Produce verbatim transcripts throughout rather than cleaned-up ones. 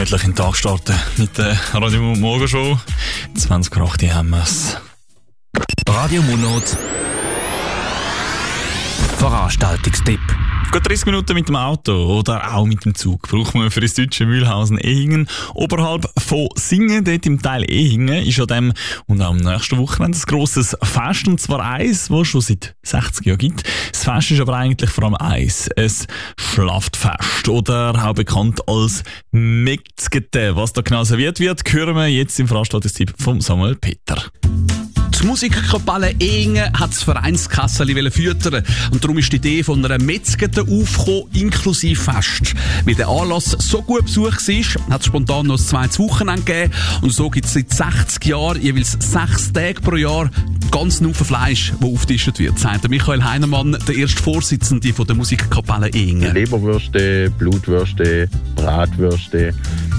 gemütlich in den Tag starten mit der Radio Morgenshow. zwanzig vor acht haben wir es. Radio Monat Veranstaltungstipp. Gut dreißig Minuten mit dem Auto oder auch mit dem Zug braucht man für das deutsche Mühlhausen-Ehingen. Oberhalb von Singen, dort im Teil Ehingen, ist an dem und auch am nächsten Wochenende ein grosses Fest, und zwar eins, das es schon seit sechzig Jahren gibt. Das Fest ist aber eigentlich vor allem eins, ein Schlaftfest oder auch bekannt als Metzgete. Was da genau serviert wird, hören wir jetzt im Veranstaltungstipp von Samuel Peter. Die Musikkapelle Ehingen hat das Vereinskasseli füttern und darum ist die Idee von einer Metzgete aufgekommen, inklusive Fest. Weil der Anlass so gut besucht war, hat es spontan noch ein zweites Wochenende gegeben und so gibt es seit sechzig Jahren jeweils sechs Tage pro Jahr ganz Haufen Fleisch, das aufgetischt wird, sagt Michael Heinemann, der erste Vorsitzende von der Musikkapelle Ehingen. Leberwürste, Blutwürste, Bratwürste,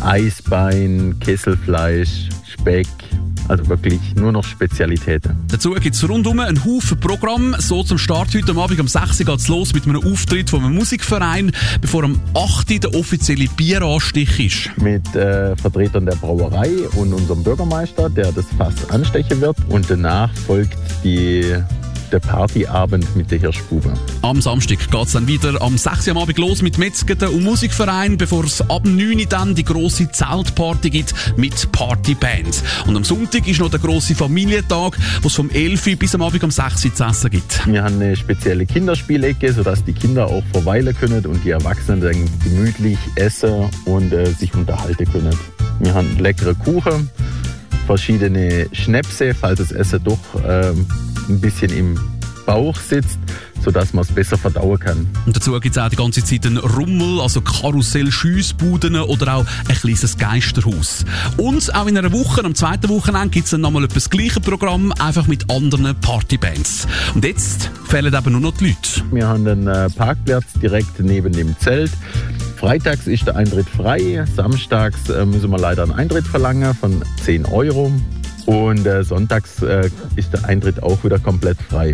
Eisbein, Kesselfleisch, Speck. Also wirklich nur noch Spezialitäten. Dazu gibt es rundum einen Haufen Programm. So zum Start heute am Abend um sechs Uhr geht es los mit einem Auftritt von einem Musikverein, bevor am acht Uhr der offizielle Bieranstich ist. Mit äh, Vertretern der Brauerei und unserem Bürgermeister, der das Fass anstechen wird. Und danach folgt die... der Partyabend mit der Hirschbube. Am Samstag geht es dann wieder am sechs Uhr am Abend los mit Metzgete und Musikverein, bevor es ab neun Uhr dann die grosse Zeltparty gibt mit Partyband. Und am Sonntag ist noch der grosse Familientag, wo es vom elf Uhr bis am Abend um sechs Uhr zu essen gibt. Wir haben eine spezielle Kinderspielecke, sodass die Kinder auch verweilen können und die Erwachsenen dann gemütlich essen und äh, sich unterhalten können. Wir haben leckere Kuchen, verschiedene Schnäpse, falls das Essen doch ähm, ein bisschen im Bauch sitzt, sodass man es besser verdauen kann. Und dazu gibt es auch die ganze Zeit einen Rummel, also Karussell, Schiessbuden oder auch ein kleines Geisterhaus. Und auch in einer Woche, am zweiten Wochenende, gibt es dann nochmal das gleiche Programm, einfach mit anderen Partybands. Und jetzt fehlen eben nur noch die Leute. Wir haben einen Parkplatz direkt neben dem Zelt. Freitags ist der Eintritt frei, samstags äh, müssen wir leider einen Eintritt verlangen von zehn Euro. Und äh, sonntags äh, ist der Eintritt auch wieder komplett frei.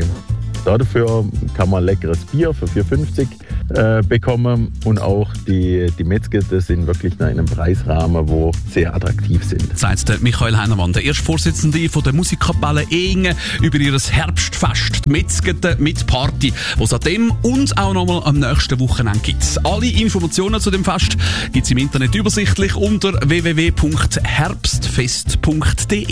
Dafür kann man leckeres Bier für vier fünfzig äh, bekommen und auch die, die Metzgete sind wirklich in einem Preisrahmen, wo sehr attraktiv sind. Sagt der Michael Heinemann, der erste Vorsitzende von der Musikkapelle Ehingen, über ihr Herbstfest, die Metzgete mit Party, was es an dem und auch nochmal am nächsten Wochenende gibt. Alle Informationen zu dem Fest gibt es im Internet übersichtlich unter w w w punkt herbstfest punkt d e.